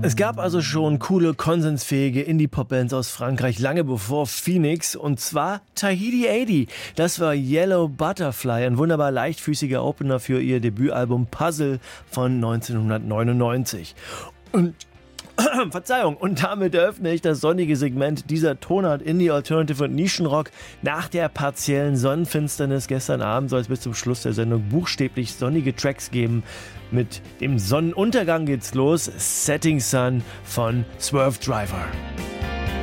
Es gab also schon coole, konsensfähige Indie-Pop-Bands aus Frankreich, lange bevor Phoenix, und zwar Tahiti 80. Das war Yellow Butterfly, ein wunderbar leichtfüßiger Opener für ihr Debütalbum Puzzle von 1999. Verzeihung, und damit eröffne ich das sonnige Segment dieser Tonart Indie, Alternative und Nischenrock. Nach der partiellen Sonnenfinsternis gestern Abend soll es bis zum Schluss der Sendung buchstäblich sonnige Tracks geben. Mit dem Sonnenuntergang geht's los. Setting Sun von Swerve Driver.